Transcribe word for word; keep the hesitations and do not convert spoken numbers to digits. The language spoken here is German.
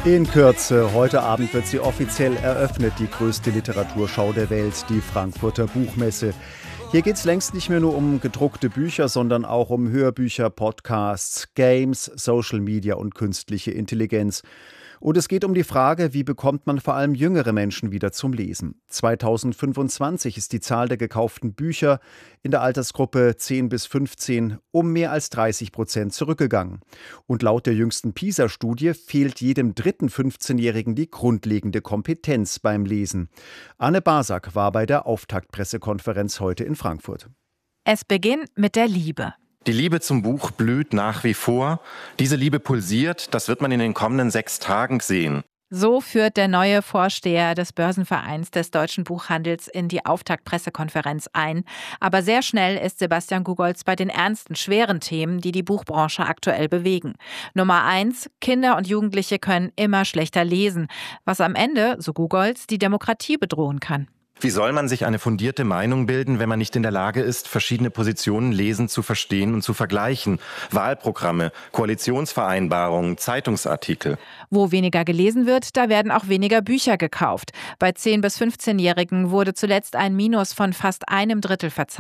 In Kürze, heute Abend wird sie offiziell eröffnet, die größte Literaturschau der Welt, die Frankfurter Buchmesse. Hier geht es längst nicht mehr nur um gedruckte Bücher, sondern auch um Hörbücher, Podcasts, Games, Social Media und künstliche Intelligenz. Und es geht um die Frage, wie bekommt man vor allem jüngere Menschen wieder zum Lesen. zweitausendfünfundzwanzig ist die Zahl der gekauften Bücher in der Altersgruppe zehn bis fünfzehn um mehr als dreißig Prozent zurückgegangen. Und laut der jüngsten PISA-Studie fehlt jedem dritten fünfzehnjährigen die grundlegende Kompetenz beim Lesen. Anne Basak war bei der Auftaktpressekonferenz heute in Frankfurt. Es beginnt mit der Liebe. Die Liebe zum Buch blüht nach wie vor. Diese Liebe pulsiert, das wird man in den kommenden sechs Tagen sehen. So führt der neue Vorsteher des Börsenvereins des deutschen Buchhandels in die Auftaktpressekonferenz ein. Aber sehr schnell ist Sebastian Gugolz bei den ernsten, schweren Themen, die die Buchbranche aktuell bewegen. Nummer eins: Kinder und Jugendliche können immer schlechter lesen, was am Ende, so Gugolz, die Demokratie bedrohen kann. Wie soll man sich eine fundierte Meinung bilden, wenn man nicht in der Lage ist, verschiedene Positionen lesend zu verstehen und zu vergleichen? Wahlprogramme, Koalitionsvereinbarungen, Zeitungsartikel. Wo weniger gelesen wird, da werden auch weniger Bücher gekauft. Bei zehn bis fünfzehnjährigen wurde zuletzt ein Minus von fast einem Drittel verzeichnet.